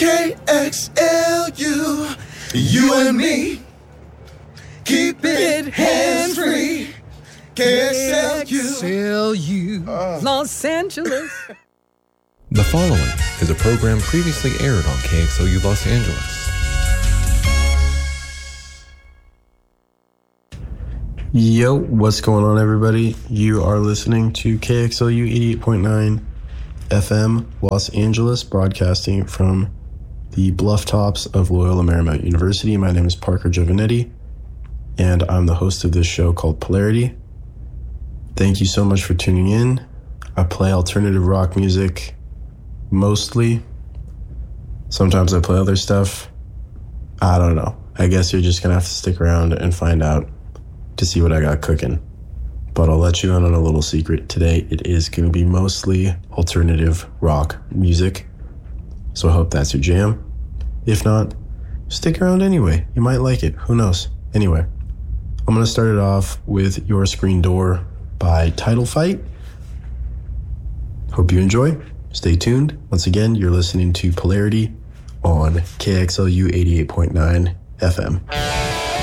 KXLU, you and me, keep it hands-free. KXLU, Los Angeles. The following is a program previously aired on KXLU Los Angeles. Yo, what's going on, everybody? You are listening to KXLU 88.9 FM Los Angeles, broadcasting from the bluff tops of Loyola Marymount University. My name is Parker Giovanetti, and I'm the host of this show called Polarity. Thank you so much for tuning in. I play alternative rock music mostly. Sometimes I play other stuff. I don't know. I guess you're just gonna have to stick around and find out to see what I got cooking. But I'll let you in on a little secret. Today it is going to be mostly alternative rock music. So I hope that's your jam. If not, stick around anyway. You might like it. Who knows? Anyway, I'm going to start it off with Your Screen Door by Title Fight. Hope you enjoy. Stay tuned. Once again, you're listening to Polarity on KXLU 88.9 FM.